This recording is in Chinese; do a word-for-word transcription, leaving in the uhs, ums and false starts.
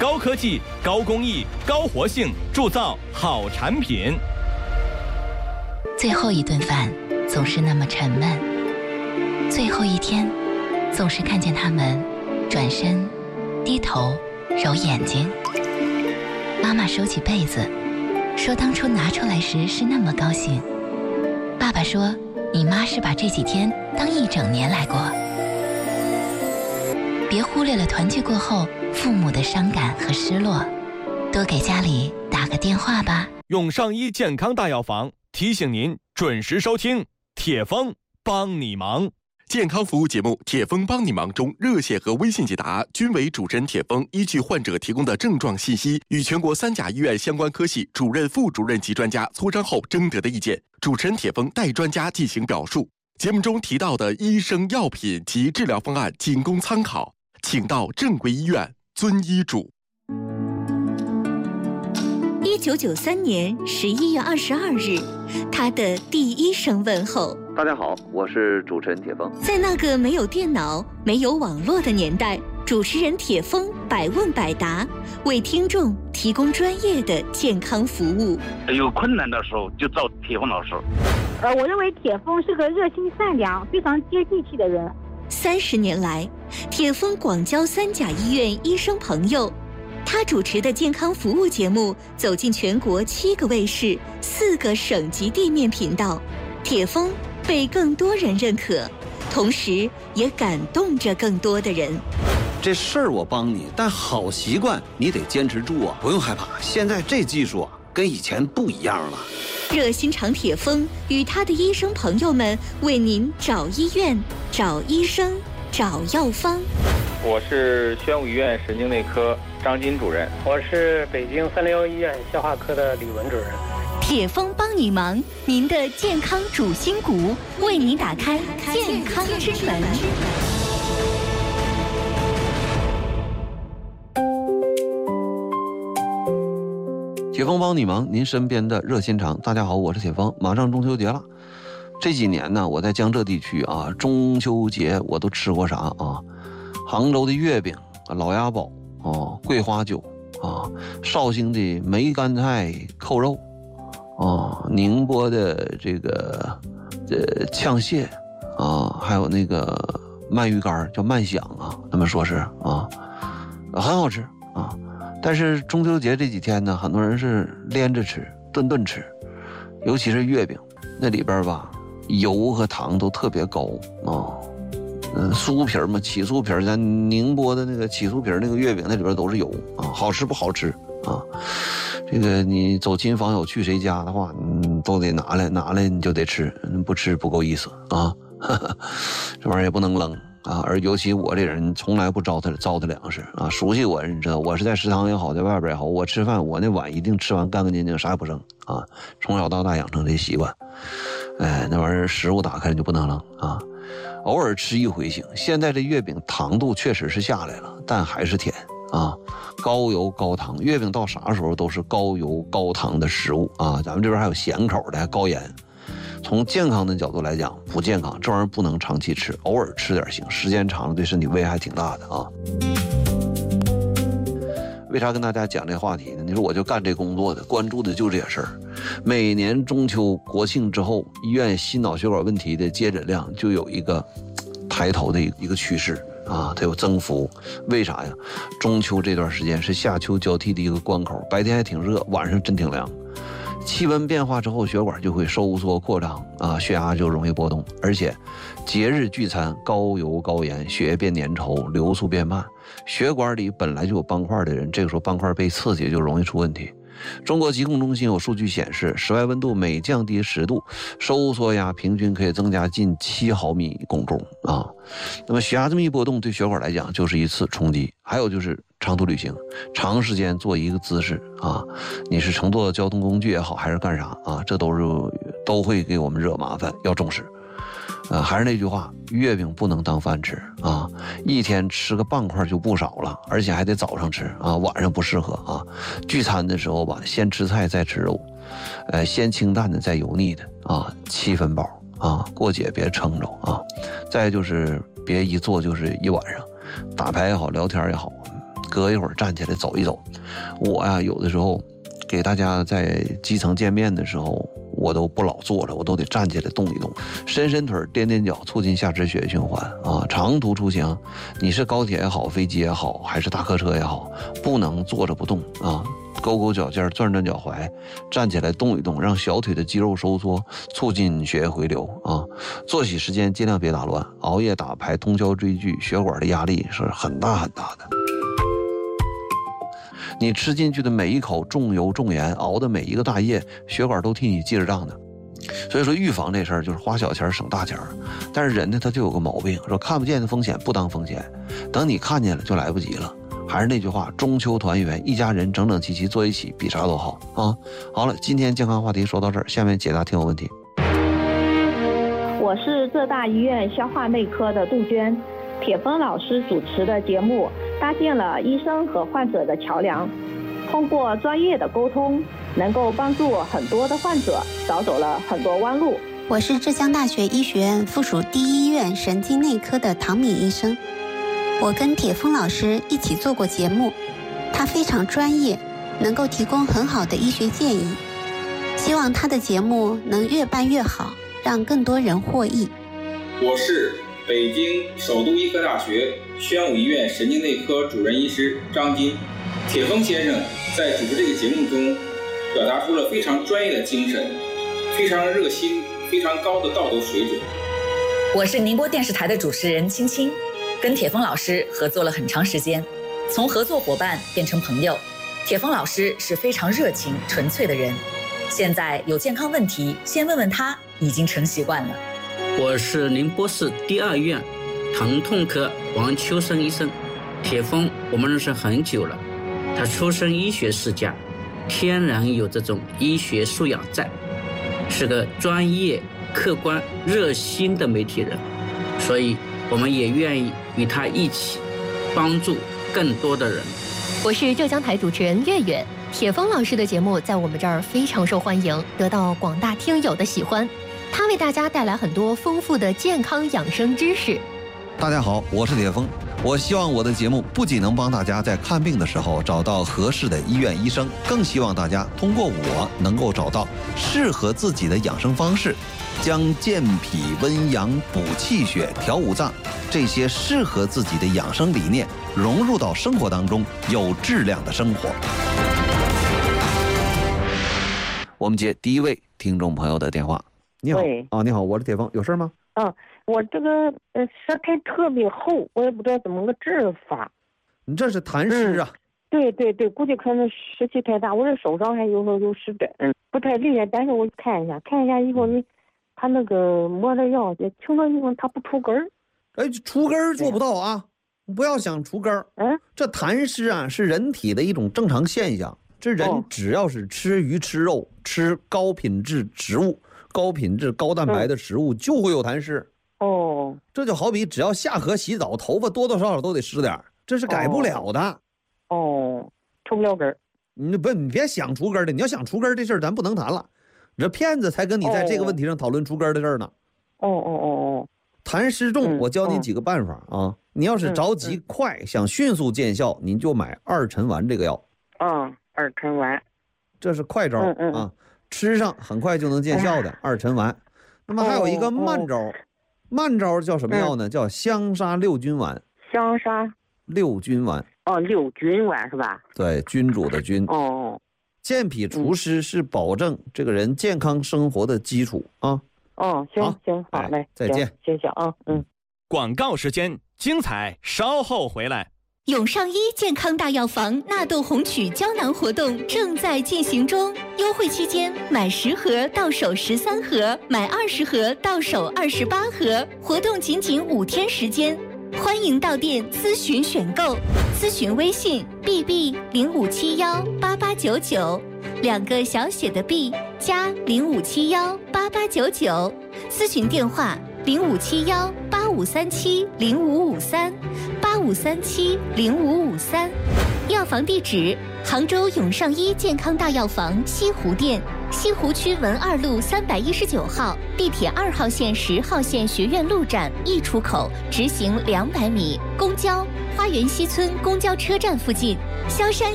高科技、高工艺、高活性，铸造好产品。 最后一顿饭总是那么沉闷，最后一天总是看见他们转身、低头、揉眼睛。妈妈收起被子，说当初拿出来时是那么高兴。爸爸说，你妈是把这几天当一整年来过。别忽略了团聚过后父母的伤感和失落，多给家里打个电话吧。 永上医健康大药房提醒您准时收听铁峰帮你忙。 健康服务节目《铁峰帮你忙》中，热线和微信解答均为主持人铁峰依据患者提供的症状信息，与全国三甲医院相关科系主任、副主任及专家磋商后征得的意见，主持人铁峰代专家进行表述。节目中提到的医生、药品及治疗方案仅供参考，请到正规医院遵医嘱。 一九九三年十一月二十二日，他的第一声问候。 大家好，我是主持人铁峰。 在那个没有电脑、没有网络的年代，主持人铁峰百问百答，为听众提供专业的健康服务。 有困难的时候就找铁峰老师。 呃，我认为铁峰是个热心善良、非常接地气的人。 三十年来，铁峰广交三甲医院医生朋友。他主持的健康服务节目走进全国七个卫视、四个省级地面频道，铁峰被更多人认可，同时也感动着更多的人。 这事儿我帮你，但好习惯你得坚持住啊！不用害怕，现在这技术啊，跟以前不一样了。 热心肠铁峰与他的医生朋友们为您找医院、找医生、找药方。 我是宣武医院神经内科张金主任。 我是北京三零幺医院消化科的李文主任。 铁峰帮你忙，您的健康主心骨，为您打开健康之门。 铁峰帮你忙，您身边的热心肠。大家好，我是铁峰。马上中秋节了，这几年呢，我在江浙地区啊，中秋节我都吃过啥啊？杭州的月饼、老鸭煲啊、桂花酒啊，绍兴的梅干菜扣肉啊，宁波的这个呃炝蟹啊，还有那个鳗鱼干叫鳗响啊，他们说是啊，很好吃啊。但是中秋节这几天呢，很多人是连着吃，顿顿吃，尤其是月饼，那里边吧油和糖都特别高啊。嗯，酥皮嘛，起酥皮，咱宁波的那个起酥皮那个月饼，那里边都是油啊，好吃不好吃啊？这个你走亲访友去谁家的话，你都得拿来，拿来你就得吃，不吃不够意思啊。这玩意儿也不能扔啊，而尤其我这人从来不糟蹋糟蹋粮食啊，熟悉我人知道，我是在食堂也好，在外边也好，我吃饭我那碗一定吃完干干净净，啥也不剩啊，从小到大养成这习惯。哎，那玩意儿食物打开了就不能扔啊。偶尔吃一回行。现在这月饼糖度确实是下来了，但还是甜啊，高油高糖。月饼到啥时候都是高油高糖的食物啊。咱们这边还有咸口的，还高盐。从健康的角度来讲，不健康，这玩意儿不能长期吃，偶尔吃点行，时间长了对身体危害挺大的啊。为啥跟大家讲这话题呢？你说我就干这工作的，关注的就这些事儿。每年中秋国庆之后，医院心脑血管问题的接诊量就有一个抬头的一个趋势啊，它有增幅。为啥呀？中秋这段时间是夏秋交替的一个关口，白天还挺热，晚上真挺凉。气温变化之后，血管就会收缩扩张啊，血压就容易波动。而且节日聚餐高油高盐，血液变粘稠，流速变慢，血管里本来就有斑块的人，这个时候斑块被刺激就容易出问题。中国疾控中心有数据显示，室外温度每降低十度，收缩压平均可以增加近七毫米汞柱啊。那么血压这么一波动，对血管来讲就是一次冲击。还有就是长途旅行，长时间做一个姿势啊，你是乘坐交通工具也好，还是干啥啊，这都是都会给我们惹麻烦，要重视。呃，还是那句话，月饼不能当饭吃啊，一天吃个半块就不少了，而且还得早上吃啊，晚上不适合啊。聚餐的时候吧，先吃菜再吃肉，呃，先清淡的再油腻的啊，七分饱啊，过节别撑着啊。再就是别一坐就是一晚上，打牌也好，聊天也好， 隔一会儿站起来走一走。我呀，有的时候给大家在基层见面的时候，我都不老坐着，我都得站起来动一动，伸伸腿，垫垫脚，促进下肢血液循环啊。长途出行，你是高铁也好，飞机也好，还是大客车也好，不能坐着不动啊。勾勾脚尖，转转脚踝，站起来动一动，让小腿的肌肉收缩，促进血液回流啊。作息时间尽量别打乱，熬夜打牌、通宵追剧，血管的压力是很大很大的。你吃进去的每一口重油重盐，熬的每一个大夜，血管都替你记着账的。所以说预防这事儿就是花小钱省大钱，但是人呢他就有个毛病，说看不见的风险不当风险，等你看见了就来不及了。还是那句话，中秋团圆，一家人整整齐齐坐一起，比啥都好啊！好了，今天健康话题说到这儿，下面解答听友问题。 我是浙大医院消化内科的杜鹃，铁峰老师主持的节目搭建了医生和患者的桥梁，通过专业的沟通，能够帮助很多的患者少走了很多弯路。 我是浙江大学医学院附属第一医院神经内科的唐敏医生。我跟铁峰老师一起做过节目，他非常专业，能够提供很好的医学建议。希望他的节目能越办越好，让更多人获益。 我是北京首都医科大学宣武医院神经内科主任医师张金。铁峰先生在主持这个节目中，表达出了非常专业的精神，非常热心，非常高的道德水准。 我是宁波电视台的主持人青青。跟铁峰老师合作了很长时间，从合作伙伴变成朋友。铁峰老师是非常热情纯粹的人，现在有健康问题先问问他，已经成习惯了。 我是宁波市第二医院疼痛科王秋生医生。铁峰我们认识很久了，他出身医学世家，天然有这种医学素养在，是个专业客观热心的媒体人，所以我们也愿意与他一起帮助更多的人。 我是浙江台主持人月月。铁峰老师的节目在我们这儿非常受欢迎，得到广大听友的喜欢。他为大家带来很多丰富的健康养生知识。 大家好，我是铁峰。我希望我的节目不仅能帮大家在看病的时候找到合适的医院医生，更希望大家通过我能够找到适合自己的养生方式，将健脾温阳、补气血、调五脏这些适合自己的养生理念融入到生活当中，有质量的生活。我们接第一位听众朋友的电话。你好啊，你好，我是铁峰，有事吗？ 嗯，我这个呃舌苔特别厚，我也不知道怎么个治法。 你这是痰湿啊？ 嗯、对对对，估计可能湿气太大，我这手上还有时候有湿疹，不太厉害，但是我看一下，看一下以后你。他那个抹的药，也听说以后他不除根儿， 哎，除根儿做不到啊！不要想除根儿。嗯，这痰湿啊是人体的一种正常现象。这人只要是吃鱼吃肉，吃高品质植物、高品质高蛋白的食物，就会有痰湿。 哦， 这就好比只要下河洗澡，头发多多少少都得湿点，这是改不了的。 哦，除不了根儿。 你不，你别想除根儿的，你要想除根儿这事儿，咱不能谈了。这骗子才跟你在这个问题上讨论除根的事儿呢。 哦哦哦哦， 痰湿重，我教您几个办法啊。嗯、你要是着急快，嗯嗯、想迅速见效，您就买二陈丸这个药。 嗯，二陈丸， 这是快招、 嗯嗯、 啊，吃上很快就能见效的、哎、二陈丸。那么还有一个慢招，哦、慢招叫什么药呢？嗯、叫香砂六君丸。 香砂六君丸。 哦，六君丸是吧？ 对，君主的君。 哦。 健脾除湿是保证这个人健康生活的基础啊！ 哦，行行，好嘞， 再见， 谢谢啊，嗯。 广告时间，精彩稍后回来。 永上医健康大药房纳豆红曲胶囊活动正在进行中，优惠期间买十盒到手十三盒，买二十盒到手二十八盒，活动仅仅五天时间。欢迎到店咨询选购，咨询微信 B B 零五七幺八八九九，两个小写的 B 加零五七幺八八九九，咨询电话零五七幺八五三七零五五三八五三七零五五三，药房地址杭州永上医健康大药房西湖店， 西湖区文二路三百一十九号地铁二号线十号线学院路站 E 出口直行两百米，公交花园西村公交车站附近，萧山